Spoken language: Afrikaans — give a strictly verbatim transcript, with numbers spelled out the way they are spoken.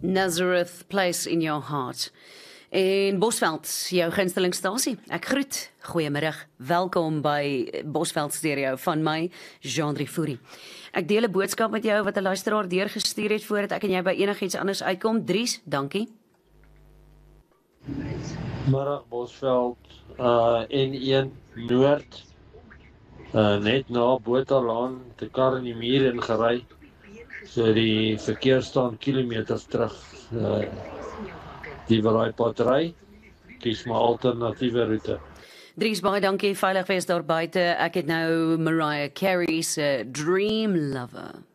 Nazareth Place in Your Heart. En Bosveld, jou gunstelingstasie. Ek groet. Goeiemiddag. Welkom by Bosveld Stereo van my, Jean-Drie Fourie. Ek deel 'n boodskap met jou wat 'n luisteraar deurgestuur het voordat ek en jy by enigiets anders uitkom. Dries, dankie. Middag Bosveld, uh, N een Noord, uh, net na Botalaan, te kar in die muur ingery. So die verkeer staan kilometers terug. Uh, die wil daai pad ry, kies maar alternatiewe roete. Dries, baie dankie. Veilig wees daar buite. Ek het nou Mariah Carey se Dream Lover.